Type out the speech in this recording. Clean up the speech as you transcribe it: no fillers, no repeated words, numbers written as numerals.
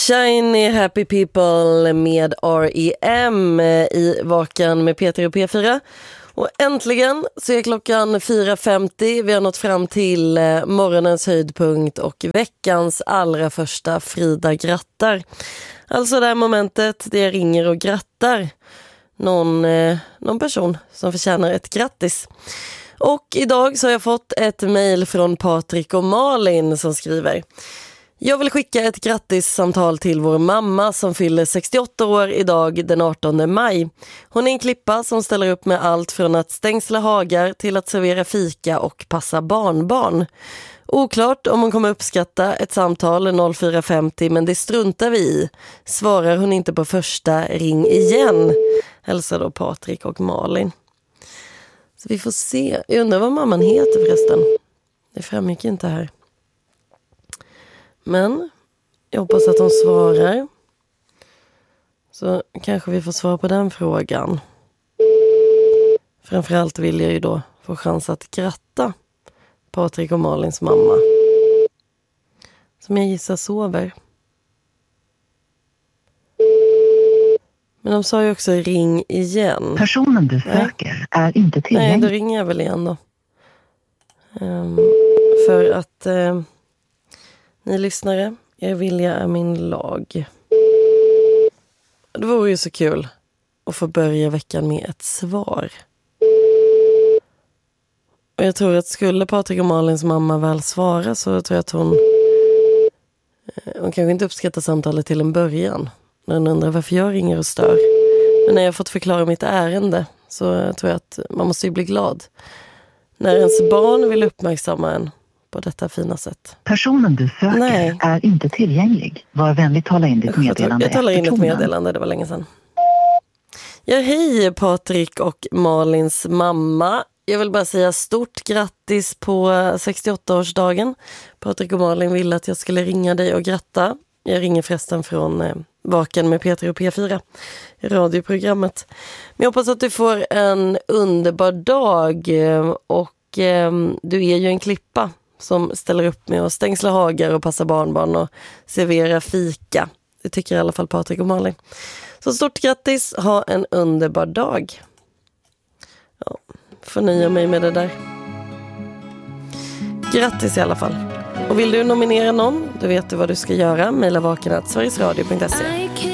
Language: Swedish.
Shiny Happy People med R.E.M. i Vaken med Peter och P4. Och äntligen så är klockan 4.50. Vi har nått fram till morgonens höjdpunkt och veckans allra första Frida grattar. Alltså det här momentet där jag ringer och grattar någon person som förtjänar ett grattis. Och idag så har jag fått ett mejl från Patrik och Malin som skriver: jag vill skicka ett grattissamtal till vår mamma som fyller 68 år idag den 18 maj. Hon är en klippa som ställer upp med allt från att stängsla hagar till att servera fika och passa barnbarn. Oklart om hon kommer uppskatta ett samtal 04.50, men det struntar vi i. Svarar hon inte på första, ring igen. Hälsar då Patrik och Malin. Så vi får se. Jag undrar vad mamman heter förresten. Det framgick inte här. Men jag hoppas att de svarar. Så kanske vi får svar på den frågan. Framförallt vill jag ju då få chans att gratta Patrik och Malins mamma, som jag gissar sover. Men de sa ju också ring igen. Personen du söker är inte tillgänglig. Nej, då ringer jag väl igen då. För att ni lyssnare, er vilja är min lag. Det vore ju så kul att få börja veckan med ett svar. Och jag tror att skulle Patrik och Malins mamma väl svara, så tror jag att hon kanske inte uppskattar samtalet till en början. När hon undrar varför jag ringer och stör. Men när jag fått förklara mitt ärende, så tror jag att man måste ju bli glad när ens barn vill uppmärksamma en på detta fina sätt. Personen du söker är inte tillgänglig. Var vänlig, tala in ditt meddelande. Jag talar in ett meddelande, det var länge sedan. Ja, hej Patrik och Malins mamma. Jag vill bara säga stort grattis på 68-årsdagen. Patrik och Malin ville att jag skulle ringa dig och gratta. Jag ringer förresten från Vaken med Peter och P4 i radioprogrammet. Men jag hoppas att du får en underbar dag. Och du är ju en klippa som ställer upp med att stängsla hagar och passa barnbarn och servera fika. Det tycker i alla fall Patrik och Malin. Så stort grattis, ha en underbar dag. Ja, får nöja mig med det där. Grattis i alla fall. Och vill du nominera någon, då vet du vad du ska göra. Maila vaken@sverigesradio.se.